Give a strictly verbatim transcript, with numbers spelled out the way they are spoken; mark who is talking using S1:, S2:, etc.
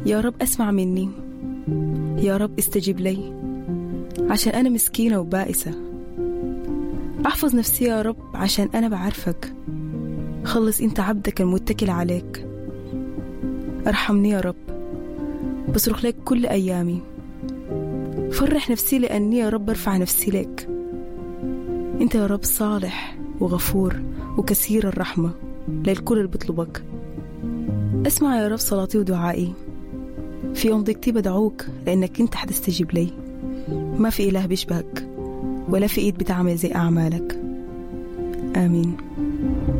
S1: يا رب أسمع مني، يا رب استجب لي، عشان أنا مسكينة وبائسة. أحفظ نفسي يا رب عشان أنا بعرفك. خلص أنت عبدك المتكل عليك. أرحمني يا رب، بصرخ لك كل أيامي. فرح نفسي لأني يا رب أرفع نفسي لك. أنت يا رب صالح وغفور وكثير الرحمة للكل اللي بطلبك. اسمع يا رب صلاتي ودعائي. في يوم ضيقتي بدعوك لأنك أنت حتستجيب لي. ما في إله بيشبهك ولا في إيد بتعمل زي أعمالك. آمين.